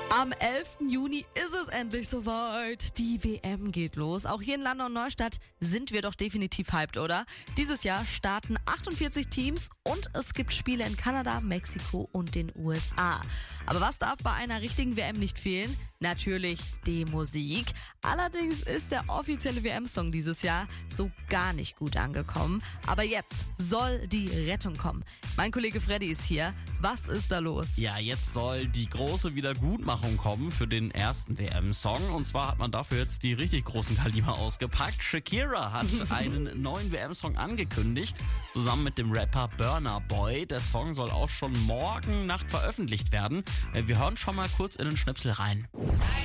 Am 11. Juni ist es endlich soweit. Die WM geht los. Auch hier in Landau und Neustadt sind wir doch definitiv hyped, oder? Dieses Jahr starten 48 Teams und es gibt Spiele in Kanada, Mexiko und den USA. Aber was darf bei einer richtigen WM nicht fehlen? Natürlich die Musik. Allerdings ist der offizielle WM-Song dieses Jahr so gar nicht gut angekommen. Aber jetzt soll die Rettung kommen. Mein Kollege Freddy ist hier. Was ist da los? Ja, jetzt soll die große Wiedergutmachung kommen für den ersten WM-Song. Und zwar hat man dafür jetzt die richtig großen Kaliber ausgepackt. Shakira hat einen neuen WM-Song angekündigt, zusammen mit dem Rapper Burna Boy. Der Song soll auch schon morgen Nacht veröffentlicht werden. Wir hören schon mal kurz in den Schnipsel rein.